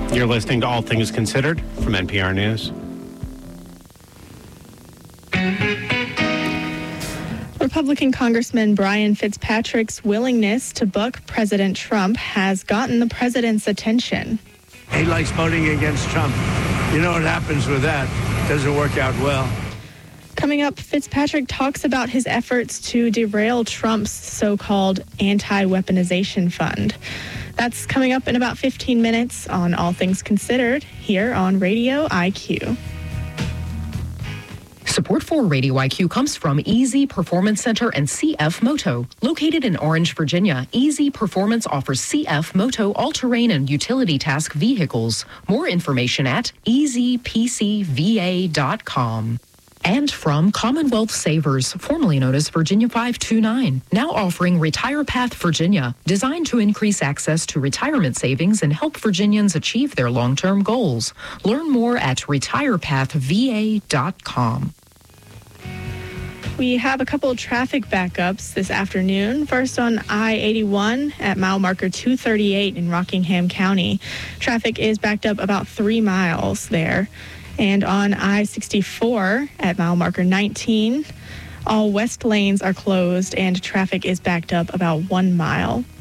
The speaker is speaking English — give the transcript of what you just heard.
You're listening to All Things Considered from NPR News. Republican Congressman Brian Fitzpatrick's willingness to buck President Trump has gotten the president's attention. He likes voting against Trump. You know what happens with that? Doesn't work out well. Coming up, Fitzpatrick talks about his efforts to derail Trump's so-called anti-weaponization fund. That's coming up in about 15 minutes on All Things Considered here on Radio IQ. Support for Radio IQ comes from Easy Performance Center and CF Moto. Located in Orange, Virginia, Easy Performance offers CF Moto all-terrain and utility task vehicles. More information at easypcva.com. And from Commonwealth Savers, formerly known as Virginia 529, now offering Retire Path Virginia, designed to increase access to retirement savings and help Virginians achieve their long-term goals. Learn more at retirepathva.com. We have a couple of traffic backups this afternoon. First on I-81 at mile marker 238 in Rockingham County. Traffic is backed up about 3 miles there. And on I-64 at mile marker 19, all west lanes are closed and traffic is backed up about 1 mile.